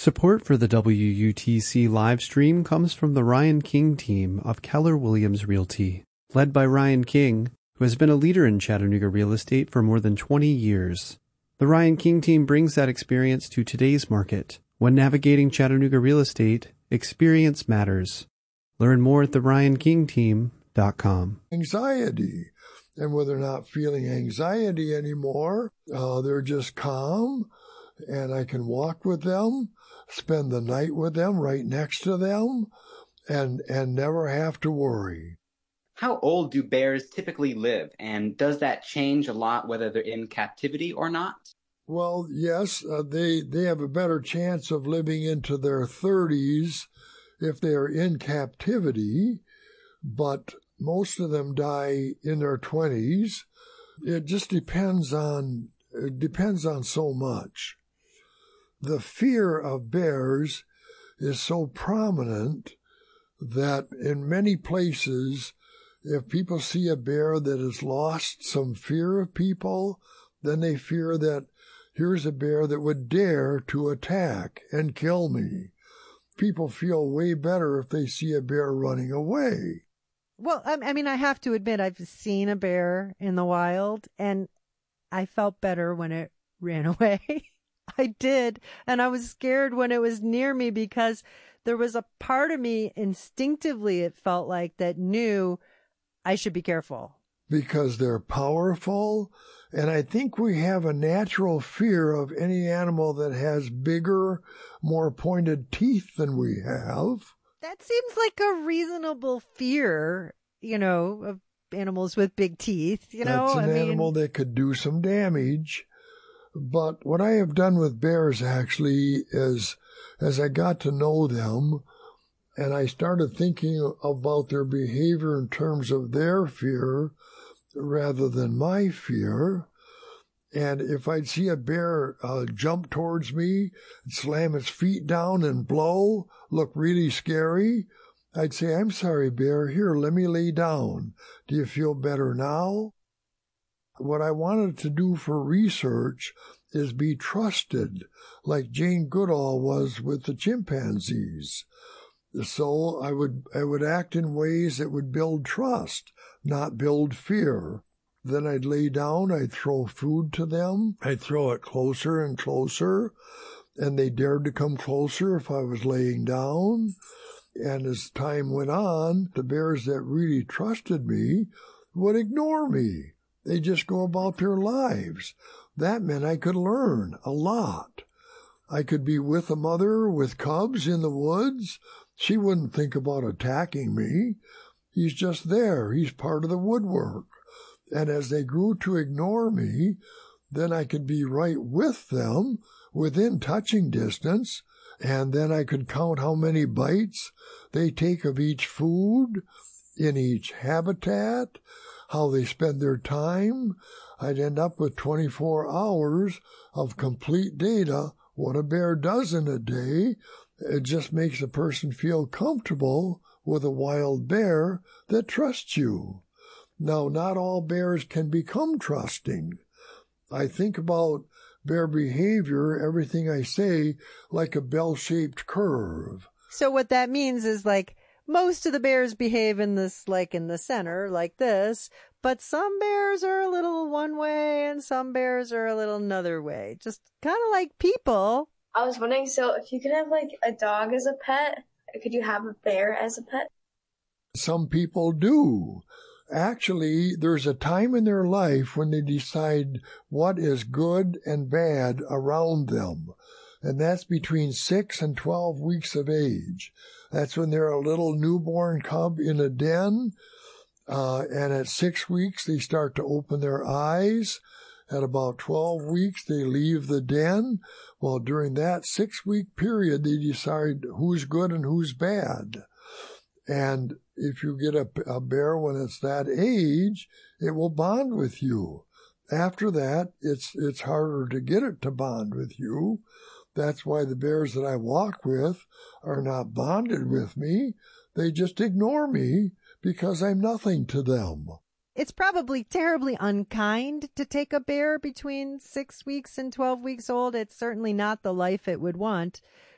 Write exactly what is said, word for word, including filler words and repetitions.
Support for the W U T C live stream comes from the Ryan King team of Keller Williams Realty, led by Ryan King, who has been a leader in Chattanooga real estate for more than twenty years. The Ryan King team brings that experience to today's market. When navigating Chattanooga real estate, experience matters. Learn more at the ryan king team dot com. Anxiety. And when they're not feeling anxiety anymore, uh, they're just calm, and I can walk with them, spend the night with them, right next to them, and and never have to worry. How old do bears typically live, and does that change a lot whether they're in captivity or not? Well, yes, uh, they, they have a better chance of living into their thirties if they are in captivity, but most of them die in their twenties. It just depends on, it depends on so much. The fear of bears is so prominent that in many places, if people see a bear that has lost some fear of people, then they fear that here's a bear that would dare to attack and kill me. People feel way better if they see a bear running away. Well, I mean, I have to admit, I've seen a bear in the wild, and I felt better when it ran away. I did. And I was scared when it was near me because there was a part of me instinctively, it felt like, that knew I should be careful. Because they're powerful. And I think we have a natural fear of any animal that has bigger, more pointed teeth than we have. That seems like a reasonable fear, you know, of animals with big teeth, you know? That's an I animal mean... that could do some damage. But what I have done with bears actually is, as I got to know them, and I started thinking about their behavior in terms of their fear rather than my fear. And if I'd see a bear uh, jump towards me, slam its feet down and blow, look really scary, I'd say, I'm sorry, bear, here, let me lay down. Do you feel better now? What I wanted to do for research is be trusted, like Jane Goodall was with the chimpanzees. So I would I would act in ways that would build trust, not build fear. Then I'd lay down, I'd throw food to them, I'd throw it closer and closer, and they dared to come closer if I was laying down. And as time went on, the bears that really trusted me would ignore me. They just go about their lives. That meant I could learn a lot. I could be with a mother with cubs in the woods. She wouldn't think about attacking me. He's just there. He's part of the woodwork. And as they grew to ignore me, then I could be right with them within touching distance, and then I could count how many bites they take of each food in each habitat, how they spend their time. I'd end up with twenty-four hours of complete data. What a bear does in a day, it just makes a person feel comfortable with a wild bear that trusts you. Now, not all bears can become trusting. I think about bear behavior, everything I say, like a bell-shaped curve. So what that means is, like, most of the bears behave in this, like in the center, like this, but some bears are a little one way and some bears are a little another way. Just kind of like people. I was wondering, so if you could have, like, a dog as a pet, could you have a bear as a pet? Some people do. Actually, there's a time in their life when they decide what is good and bad around them. And that's between six and twelve weeks of age. That's when they're a little newborn cub in a den. Uh, and at six weeks, they start to open their eyes. At about twelve weeks, they leave the den. Well, during that six-week period, they decide who's good and who's bad. And if you get a, a bear when it's that age, it will bond with you. After that, it's it's harder to get it to bond with you. That's why the bears that I walk with are not bonded with me. They just ignore me because I'm nothing to them. It's probably terribly unkind to take a bear between six weeks and twelve weeks old. It's certainly not the life it would want.